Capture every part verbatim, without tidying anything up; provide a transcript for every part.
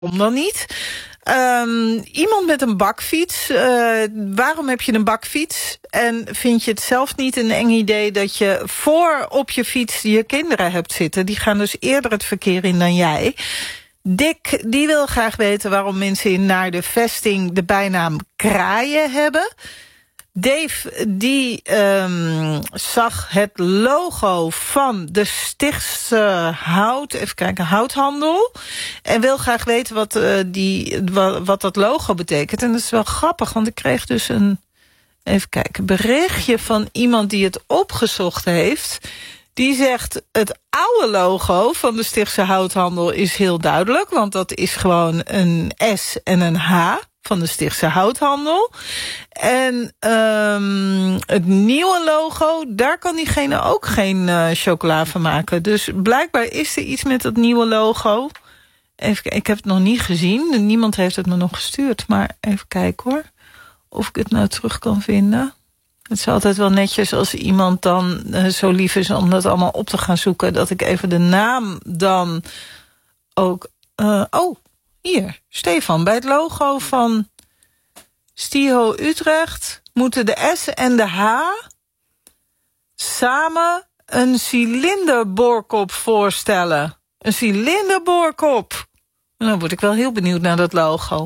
Waarom dan niet? Um, iemand met een bakfiets. Uh, waarom heb je een bakfiets? En vind je het zelf niet een eng idee dat je voor op je fiets je kinderen hebt zitten? Die gaan dus eerder het verkeer in dan jij. Dick, die wil graag weten waarom mensen in Naar de Vesting de bijnaam Kraaien hebben. Dave, die um, zag het logo van de Stichtse hout, even kijken, houthandel. En wil graag weten wat, uh, die, wat, wat dat logo betekent. En dat is wel grappig, want ik kreeg dus een, even kijken, berichtje van iemand die het opgezocht heeft. Die zegt, het oude logo van de Stichtse houthandel is heel duidelijk, want dat is gewoon een S en een H van de Stichtse houthandel. En um, het nieuwe logo, daar kan diegene ook geen uh, chocola van maken. Dus blijkbaar is er iets met dat nieuwe logo. Even, ik heb het nog niet gezien. Niemand heeft het me nog gestuurd. Maar even kijken hoor. Of ik het nou terug kan vinden. Het is altijd wel netjes als iemand dan uh, zo lief is om dat allemaal op te gaan zoeken. Dat ik even de naam dan ook... Uh, oh, hier, Stefan, bij het logo van Stiho Utrecht moeten de S en de H samen een cilinderboorkop voorstellen. Een cilinderboorkop. Dan word ik wel heel benieuwd naar dat logo.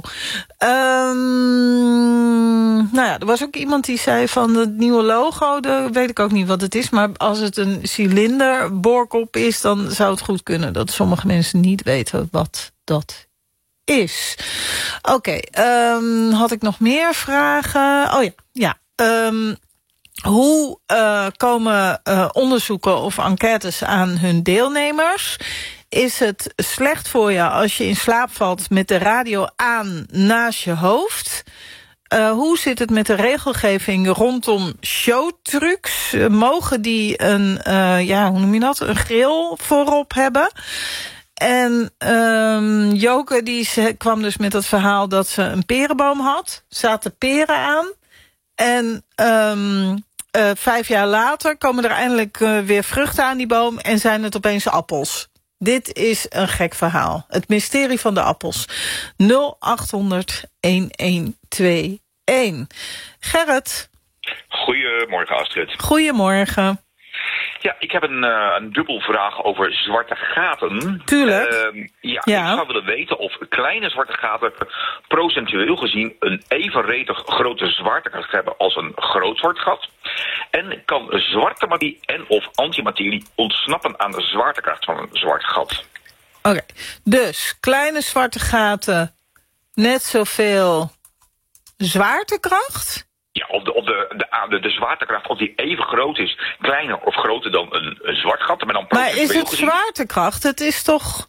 Um, nou ja, er was ook iemand die zei van het nieuwe logo, dat weet ik ook niet wat het is, maar als het een cilinderboorkop is, dan zou het goed kunnen dat sommige mensen niet weten wat dat is. Oké, okay, um, had ik nog meer vragen? Oh ja, ja. Um, hoe uh, komen uh, onderzoeken of enquêtes aan hun deelnemers? Is het slecht voor je als je in slaap valt met de radio aan naast je hoofd? Uh, hoe zit het met de regelgeving rondom showtrucs? Uh, mogen die een, uh, ja, hoe noem je dat, een grill voorop hebben? En um, Joke die kwam dus met het verhaal dat ze een perenboom had. Zaten peren aan. En um, uh, vijf jaar later komen er eindelijk uh, weer vruchten aan die boom en zijn het opeens appels. Dit is een gek verhaal. Het mysterie van de appels. nul acht honderd elf tweeënentwintig. Gerrit. Goedemorgen, Astrid. Goedemorgen. Ja, ik heb een, uh, een dubbel vraag over zwarte gaten. Tuurlijk. Uh, ja, ja, ik zou willen weten of kleine zwarte gaten procentueel gezien een evenredig grote zwaartekracht hebben als een groot zwart gat. En kan zwarte materie en of antimaterie ontsnappen aan de zwaartekracht van een zwart gat? Oké, okay. Dus kleine zwarte gaten net zoveel zwaartekracht? Ja, of, de, of de, de, de, de zwaartekracht, of die even groot is, kleiner of groter dan een, een zwart gat. Maar, dan maar is het gezien... zwaartekracht? Het is toch...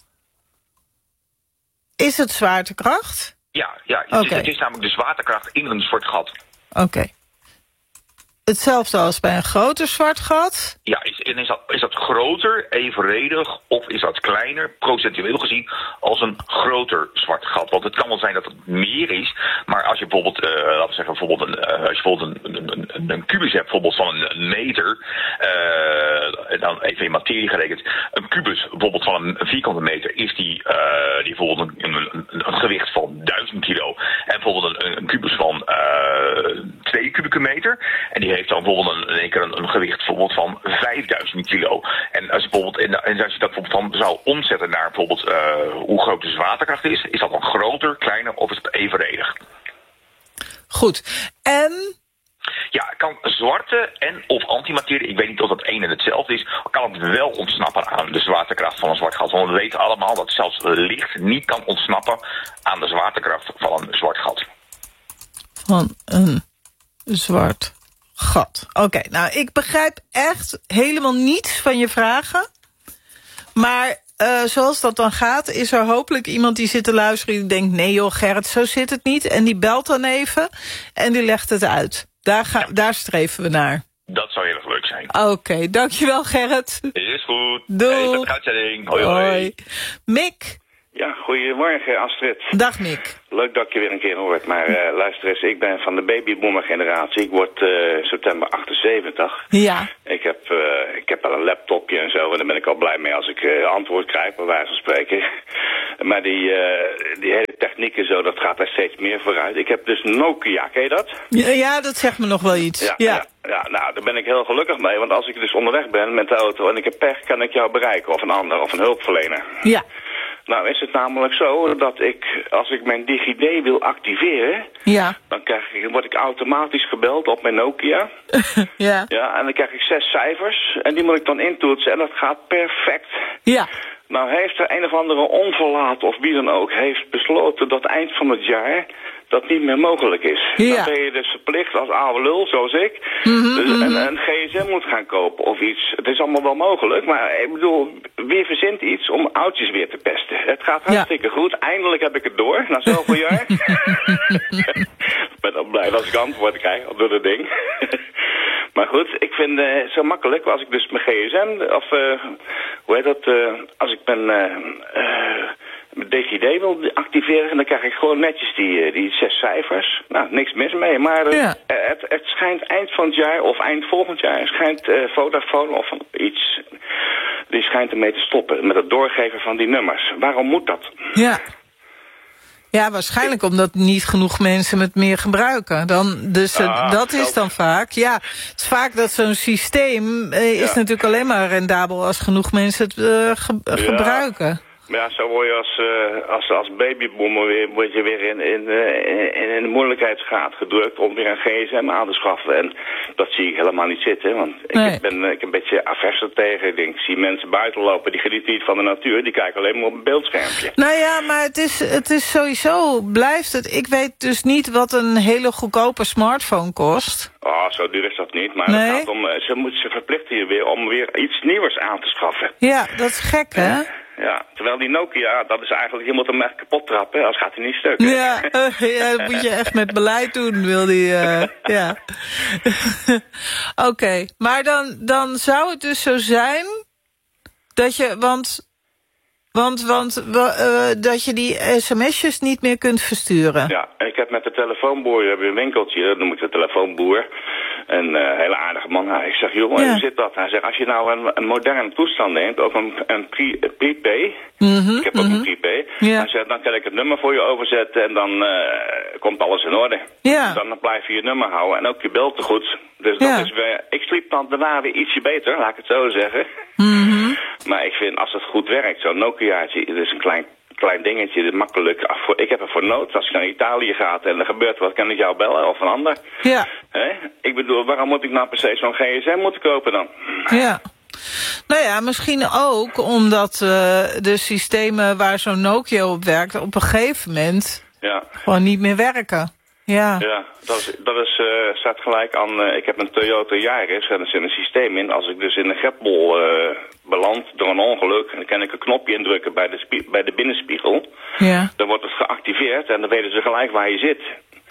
Is het zwaartekracht? Ja, ja het, okay. is, het is namelijk de zwaartekracht in een zwart gat. Oké. Okay. Hetzelfde als bij een groter zwart gat? Ja, is, is, dat, is dat groter, evenredig, of is dat kleiner, procentueel gezien, als een groter zwart gat? Want het kan wel zijn dat het meer is, maar als je bijvoorbeeld, uh, laten we zeggen, bijvoorbeeld een, uh, als je bijvoorbeeld een, een, een, een kubus hebt, bijvoorbeeld van een, een meter, uh, dan even in materie gerekend, een kubus bijvoorbeeld van een, een vierkante meter, is die, uh, die bijvoorbeeld een, een, een, een gewicht van duizend kilo, en bijvoorbeeld een, een kubus van uh, twee kubieke meter, en die heeft dan bijvoorbeeld een, in één keer een, een gewicht bijvoorbeeld van vijfduizend kilo. En als je, bijvoorbeeld, en, en als je dat bijvoorbeeld van zou omzetten naar bijvoorbeeld uh, hoe groot de zwaartekracht is, is dat dan groter, kleiner of is het evenredig? Goed. En? Ja, kan zwarte en of antimaterie, ik weet niet of dat één en hetzelfde is, kan het wel ontsnappen aan de zwaartekracht van een zwart gat. Want we weten allemaal dat zelfs licht niet kan ontsnappen aan de zwaartekracht van een zwart gat. Van een zwart gat. Oké, okay, nou, ik begrijp echt helemaal niets van je vragen. Maar uh, zoals dat dan gaat, is er hopelijk iemand die zit te luisteren die denkt, nee joh Gerrit, zo zit het niet. En die belt dan even en die legt het uit. Daar, ga, ja. daar streven we naar. Dat zou heel erg leuk zijn. Oké, okay, dankjewel Gerrit. Is goed. Doei. Hey, hoi, hoi. hoi. Mick, Ja, goedemorgen Astrid. Dag Mick. Leuk dat ik je weer een keer hoort. Maar uh, luister eens, ik ben van de babyboomer generatie. Ik word uh, september achtenzeventig. Ja. Ik heb, uh, ik heb wel een laptopje en zo. En daar ben ik al blij mee als ik uh, antwoord krijg, bij wijze van spreken. Maar die, uh, die hele techniek en zo, dat gaat er steeds meer vooruit. Ik heb dus Nokia, ken je dat? Ja, ja dat zegt me nog wel iets. Ja, ja. ja. Ja, nou, daar ben ik heel gelukkig mee. Want als ik dus onderweg ben met de auto en ik heb pech, kan ik jou bereiken. Of een ander, of een hulpverlener. Ja. Nou is het namelijk zo dat ik, als ik mijn DigiD wil activeren, ja. dan krijg ik, word ik automatisch gebeld op mijn Nokia. ja. Ja, en dan krijg ik zes cijfers en die moet ik dan intoetsen en dat gaat perfect. Ja. Nou heeft er een of andere onverlaat of wie dan ook heeft besloten dat eind van het jaar dat niet meer mogelijk is. Ja. Dan ben je dus verplicht als oude lul, zoals ik, mm-hmm, dus mm-hmm. een, een G S M moet gaan kopen of iets. Het is allemaal wel mogelijk, maar ik bedoel, wie verzint iets om oudjes weer te pesten? Het gaat hartstikke ja. goed. Eindelijk heb ik het door, na zoveel jaar. Ik ben dan blij als ik antwoord krijg door dat ding. Maar goed, ik vind het uh, zo makkelijk als ik dus mijn G S M, of uh, hoe heet dat, uh, als ik mijn uh, uh, DigiD wil activeren, dan krijg ik gewoon netjes die, die zes cijfers. Nou, niks mis mee, maar uh, ja. het, het schijnt eind van het jaar of eind volgend jaar, schijnt uh, Vodafone of iets, die schijnt ermee te stoppen met het doorgeven van die nummers. Waarom moet dat? Ja. Ja, waarschijnlijk omdat niet genoeg mensen het meer gebruiken. Dan, dus uh, ah, dat is dan vaak. Ja, het is vaak dat zo'n systeem uh, is ja. natuurlijk alleen maar rendabel als genoeg mensen het uh, ge ja. gebruiken. Maar ja, zo word je als, uh, als, als babyboomer weer, word je weer in, in, uh, in de moeilijkheidsgraad gedrukt om weer een G S M aan te schaffen. En dat zie ik helemaal niet zitten, want ik nee. ben ik een beetje avers er tegen. Ik denk, ik zie mensen buiten lopen, die genieten niet van de natuur, die kijken alleen maar op een beeldschermpje. Nou ja, maar het is, het is sowieso, blijft het. Ik weet dus niet wat een hele goedkope smartphone kost. Oh, zo duur is dat niet, maar nee. het gaat om, ze, moeten, ze verplichten je weer om weer iets nieuws aan te schaffen. Ja, dat is gek, hè? Ja. Ja, terwijl die Nokia, dat is eigenlijk, je moet hem echt kapot trappen, anders gaat hij niet stuk. Ja, uh, ja, dat moet je echt met beleid doen, wil die, uh, ja. Oké, okay, maar dan, dan zou het dus zo zijn dat je, want, want, want uh, dat je die sms'jes niet meer kunt versturen. Ja, en ik heb met de telefoonboer, we hebben een winkeltje, dat noem ik de telefoonboer. Een uh, hele aardige man. Nou, ik zeg, joh, ja. hoe zit dat? Hij zegt, als je nou een, een moderne toestand neemt, ook een, een pre, prepay. Mm-hmm, ik heb ook mm-hmm. een prepay. Ja. Hij zegt, dan kan ik het nummer voor je overzetten en dan uh, komt alles in orde. Ja. Dan blijf je je nummer houden en ook je beltegoed. Dus dat ja. is weer, ik sliep dan daarna weer ietsje beter, laat ik het zo zeggen. Mm-hmm. Maar ik vind, als het goed werkt, zo'n Nokiaatje, het is een klein... klein dingetje, dat makkelijk. Ik heb er voor nood. Als je naar Italië gaat en er gebeurt wat, kan ik jou bellen of een ander. Ja. He? Ik bedoel, waarom moet ik nou per se zo'n G S M moeten kopen dan? Ja. Nou ja, misschien ook omdat uh, de systemen waar zo'n Nokia op werkt op een gegeven moment ja. gewoon niet meer werken. Ja, ja dat, is, dat is, uh, staat gelijk aan, uh, ik heb een Toyota Yaris en er zit een systeem in. Als ik dus in een greppel uh, beland door een ongeluk, dan kan ik een knopje indrukken bij de, bij de binnenspiegel. Ja. Dan wordt het geactiveerd en dan weten ze gelijk waar je zit.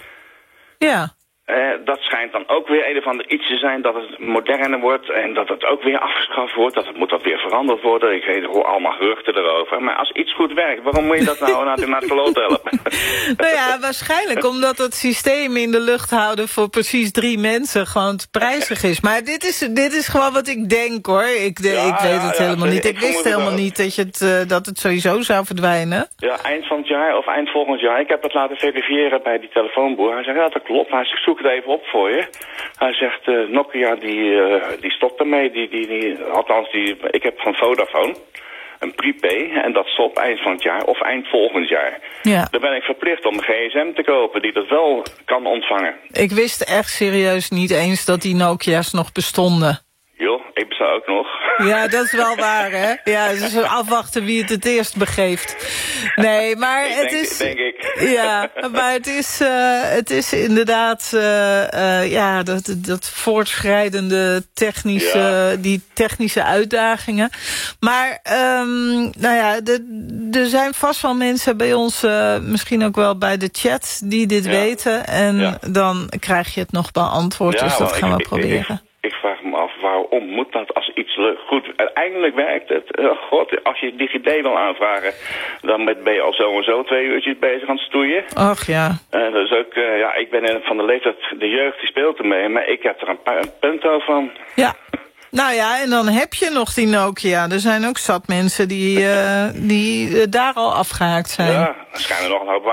Ja. Uh, dat schijnt dan ook weer een of ander iets te zijn dat het moderner wordt en dat het ook weer afgeschaft wordt, dat het moet dat weer veranderd worden. Ik weet hoor allemaal geruchten erover. Maar als iets goed werkt, waarom moet je dat nou naar, naar de kloot helpen? Nou ja, waarschijnlijk omdat het systeem in de lucht houden voor precies drie mensen gewoon te prijzig is. Maar dit is, dit is gewoon wat ik denk hoor. Ik, de, ja, ik weet ja, het ja, helemaal ik niet. Ik wist helemaal het niet dat, je het, uh, dat het sowieso zou verdwijnen. Ja, eind van het jaar of eind volgend jaar. Ik heb het laten verifiëren bij die telefoonboer. Hij zegt, ja dat klopt. Hij zegt, zoek het even op voor je. Hij zegt, uh, Nokia die, uh, die stopt ermee. Die, die, die, althans, die, ik heb van Vodafone een prepay en dat stopt eind van het jaar of eind volgend jaar. Ja. Dan ben ik verplicht om een G S M te kopen die dat wel kan ontvangen. Ik wist echt serieus niet eens dat die Nokia's nog bestonden. Joh, ik besta ook nog. Ja, dat is wel waar, hè? Ja, dus afwachten wie het het eerst begeeft. Nee, maar ik het denk, is... denk ik. Ja, maar het is, uh, het is inderdaad... Uh, uh, ja, dat, dat voortschrijdende technische... Ja. Die technische uitdagingen. Maar, um, nou ja, er zijn vast wel mensen bij ons... Uh, misschien ook wel bij de chat die dit ja. weten. En ja. dan krijg je het nog beantwoord, ja, dus dat gaan ik, we proberen. Ik, ik, ik vraag me af, waar waarom moet dat als iets leuk, goed, uiteindelijk werkt het. Oh god, als je DigiD wil aanvragen, dan ben je al zo en zo twee uurtjes bezig aan het stoeien. Ach ja. Uh, dus ook, uh, ja, ik ben van de leeftijd, de jeugd die speelt ermee, maar ik heb er een, paar, een punto van. Ja. Nou ja, en dan heb je nog die Nokia. Er zijn ook zat mensen die, uh, die uh, daar al afgehaakt zijn. Ja, er schijnen nog een hoop